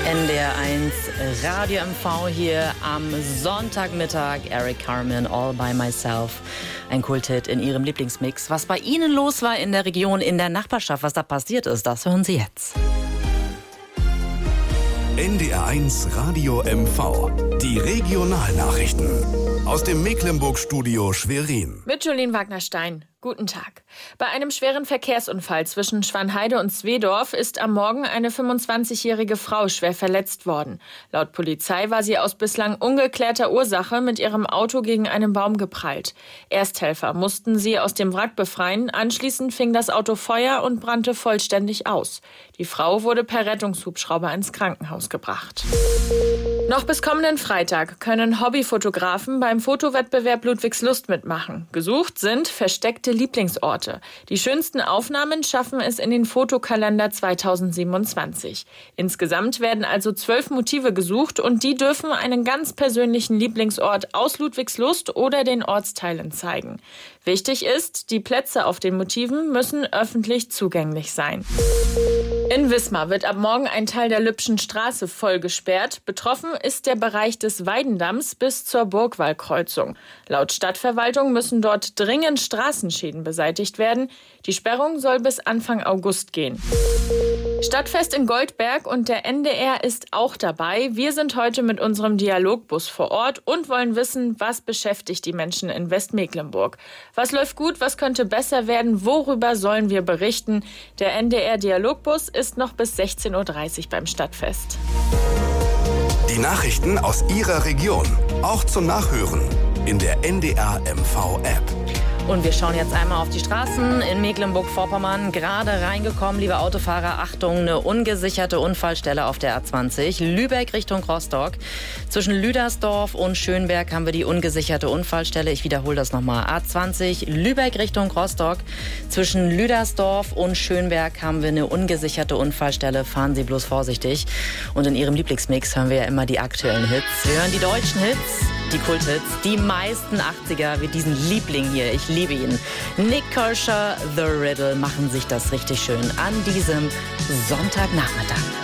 NDR1 Radio MV hier am Sonntagmittag. Eric Carmen, All by Myself. Ein Kulthit in Ihrem Lieblingsmix. Was bei Ihnen los war in der Region, in der Nachbarschaft, was da passiert ist, das hören Sie jetzt. NDR1 Radio MV. Die Regionalnachrichten. Aus dem Mecklenburg-Studio Schwerin. Mit Jolene Wagner-Stein. Guten Tag. Bei einem schweren Verkehrsunfall zwischen Schwanheide und Zwedorf ist am Morgen eine 25-jährige Frau schwer verletzt worden. Laut Polizei war sie aus bislang ungeklärter Ursache mit ihrem Auto gegen einen Baum geprallt. Ersthelfer mussten sie aus dem Wrack befreien. Anschließend fing das Auto Feuer und brannte vollständig aus. Die Frau wurde per Rettungshubschrauber ins Krankenhaus gebracht. Noch bis kommenden Freitag können Hobbyfotografen beim Fotowettbewerb Ludwigslust mitmachen. Gesucht sind versteckte Lieblingsorte. Die schönsten Aufnahmen schaffen es in den Fotokalender 2027. Insgesamt werden also 12 Motive gesucht und die dürfen einen ganz persönlichen Lieblingsort aus Ludwigslust oder den Ortsteilen zeigen. Wichtig ist, die Plätze auf den Motiven müssen öffentlich zugänglich sein. In Wismar wird ab morgen ein Teil der Lübschen Straße voll gesperrt. Betroffen ist der Bereich des Weidendamms bis zur Burgwallkreuzung. Laut Stadtverwaltung müssen dort dringend Straßenschäden beseitigt werden. Die Sperrung soll bis Anfang August gehen. Stadtfest in Goldberg und der NDR ist auch dabei. Wir sind heute mit unserem Dialogbus vor Ort und wollen wissen, was beschäftigt die Menschen in Westmecklenburg. Was läuft gut, was könnte besser werden, worüber sollen wir berichten? Der NDR-Dialogbus ist noch bis 16:30 Uhr beim Stadtfest. Die Nachrichten aus Ihrer Region, auch zum Nachhören in der NDR-MV-App. Und wir schauen jetzt einmal auf die Straßen in Mecklenburg-Vorpommern. Gerade reingekommen, liebe Autofahrer, Achtung, eine ungesicherte Unfallstelle auf der A20. Lübeck Richtung Rostock. Zwischen Lüdersdorf und Schönberg haben wir die ungesicherte Unfallstelle. Ich wiederhole das nochmal. A20 Lübeck Richtung Rostock. Zwischen Lüdersdorf und Schönberg haben wir eine ungesicherte Unfallstelle. Fahren Sie bloß vorsichtig. Und in Ihrem Lieblingsmix hören wir ja immer die aktuellen Hits. Wir hören die deutschen Hits, die Kulthits, die meisten 80er, wie diesen Liebling hier. Ich liebe ihn. Nick Kershaw, The Riddle machen sich das richtig schön an diesem Sonntagnachmittag.